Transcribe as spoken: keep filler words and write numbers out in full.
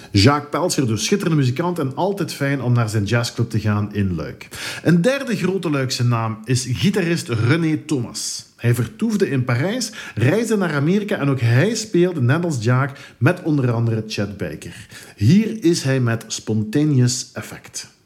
Jacques Pelser, dus schitterende muzikant en altijd fijn om naar zijn jazzclub te gaan in Luik. Een derde grote Luikse naam is gitarist René Thomas. Hij vertoefde in Parijs, reisde naar Amerika en ook hij speelde, net als Jacques, met onder andere Chet Baker. Hier is hij met Spontaneous Effect.